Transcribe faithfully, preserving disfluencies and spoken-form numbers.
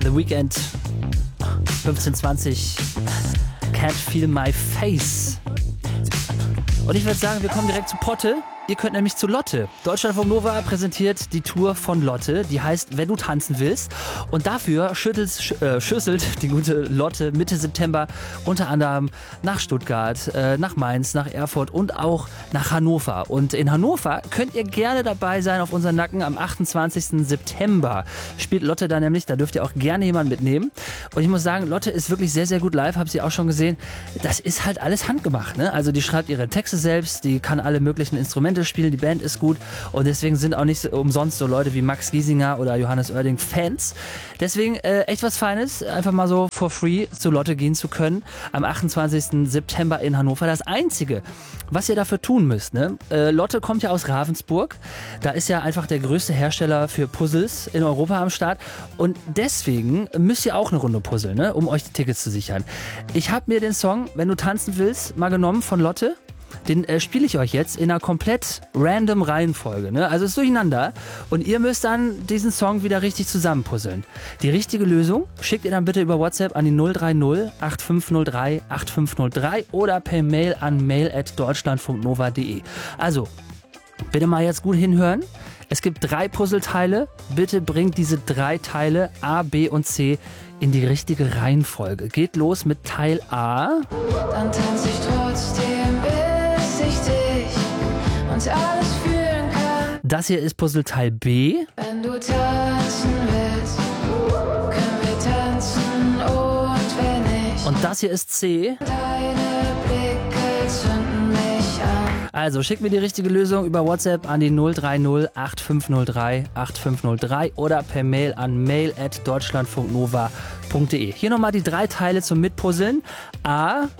The Weeknd, fünfzehn zwanzig, Can't Feel My Face. Und ich würde sagen, wir kommen direkt zu Potte. Ihr könnt nämlich zu Lotte. Deutschlandfunk Nova präsentiert die Tour von Lotte. Die heißt Wenn du tanzen willst. Und dafür schüttelt, sch, äh, schüsselt die gute Lotte Mitte September unter anderem nach Stuttgart, äh, nach Mainz, nach Erfurt und auch nach Hannover. Und in Hannover könnt ihr gerne dabei sein auf unseren Nacken. Am achtundzwanzigsten September spielt Lotte da nämlich. Da dürft ihr auch gerne jemanden mitnehmen. Und ich muss sagen, Lotte ist wirklich sehr, sehr gut live. Habt ihr auch schon gesehen. Das ist halt alles handgemacht. Ne? Also die schreibt ihre Texte selbst. Die kann alle möglichen Instrumente spielen, die Band ist gut und deswegen sind auch nicht umsonst so Leute wie Max Giesinger oder Johannes Oerding Fans. Deswegen äh, echt was Feines, einfach mal so for free zu Lotte gehen zu können am achtundzwanzigsten September in Hannover. Das Einzige, was ihr dafür tun müsst, ne? äh, Lotte kommt ja aus Ravensburg, da ist ja einfach der größte Hersteller für Puzzles in Europa am Start und deswegen müsst ihr auch eine Runde puzzeln, ne? Um euch die Tickets zu sichern. Ich habe mir den Song Wenn du tanzen willst mal genommen von Lotte. Den äh, spiele ich euch jetzt in einer komplett random Reihenfolge. Ne? Also es ist durcheinander. Und ihr müsst dann diesen Song wieder richtig zusammenpuzzeln. Die richtige Lösung schickt ihr dann bitte über WhatsApp an die null drei null acht fünf null drei acht fünf null drei oder per Mail an mail at deutschlandfunknova punkt de. Also, bitte mal jetzt gut hinhören. Es gibt drei Puzzleteile. Bitte bringt diese drei Teile A, B und C in die richtige Reihenfolge. Geht los mit Teil A. Dann tanze ich trotzdem, bis ich dich und alles fühlen kann. Das hier ist Puzzleteil B. Wenn du tanzen willst, können wir tanzen und wenn nicht. Und das hier ist C. Deine Blicke zünden mich an. Also schickt mir die richtige Lösung über WhatsApp an die null drei null acht fünf null drei acht fünf null drei oder per Mail an mail at deutschlandfunknova punkt de. Hier nochmal die drei Teile zum Mitpuzzeln. A.